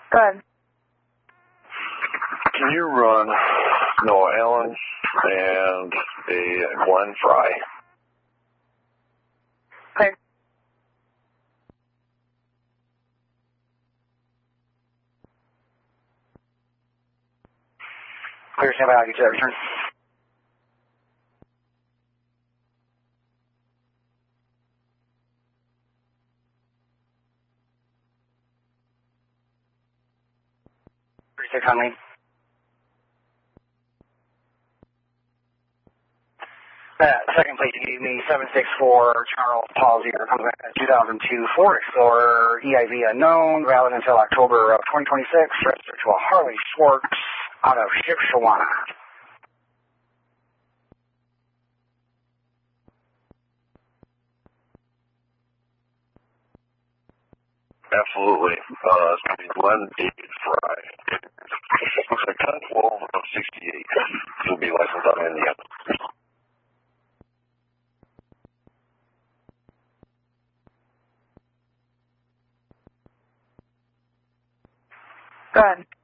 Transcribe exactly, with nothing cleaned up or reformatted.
Good. Can you run Noah Allen and a Glenn Fry? Okay. Clear, stand by, I'll get you that return. thirty-six on me. That second plate you gave me, seven six four Charles Paul Zero, comes back at two thousand two Ford Explorer, E I V unknown, valid until October of twenty twenty-six, registered to a Harley Schwartz out of Shipshawana. Absolutely. Uh, it's going to be Glenn David Fry. Looks like ten twelve of sixty-eight. He'll be licensed out of Indiana. Good.